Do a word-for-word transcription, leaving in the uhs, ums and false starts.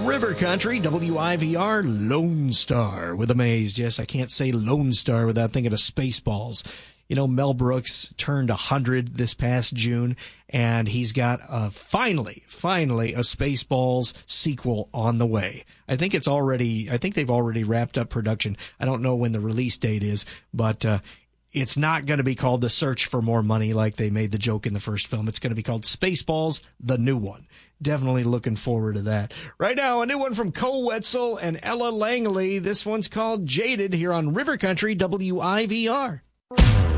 River Country, W I V R, Lone Star with Amazed. Yes, I can't say Lone Star without thinking of Spaceballs. You know, Mel Brooks turned one hundred this past June, and he's got uh, finally, finally a Spaceballs sequel on the way. I think it's already, I think they've already wrapped up production. I don't know when the release date is, but uh, it's not going to be called The Search for More Money like they made the joke in the first film. It's going to be called Spaceballs, the new one. Definitely looking forward to that. Right now, a new one from Cole Wetzel and Ella Langley. This one's called Jaded here on River Country W I V R.